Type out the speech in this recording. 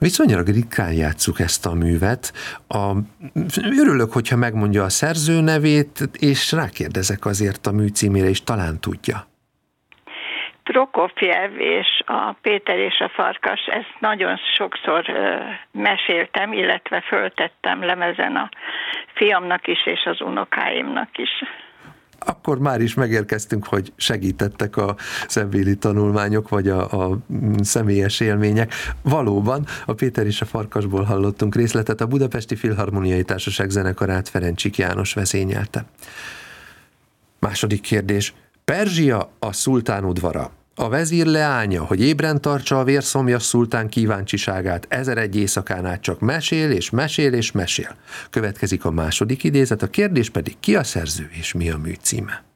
Viszonylag ritkán játsszuk ezt a művet. Örülök, hogyha megmondja a szerző nevét, és rákérdezek azért a mű címére is, talán tudja. Prokofjev és a Péter és a farkas, ezt nagyon sokszor meséltem, illetve föltettem lemezen a fiamnak is, és az unokáimnak is. Akkor már is megérkeztünk, hogy segítettek a szemvéli tanulmányok, vagy a személyes élmények. Valóban a Péter és a farkasból hallottunk részletet, a Budapesti Filharmoniai Társaság zenekarát Ferencsik János vezényelte. Második kérdés. Perzsia a szultán udvara. A vezír leánya, hogy ébren tartsa a vérszomjas szultán kíváncsiságát, 1001 éjszakán át csak mesél és mesél és mesél. Következik a második idézet, a kérdés pedig ki a szerző és mi a mű címe.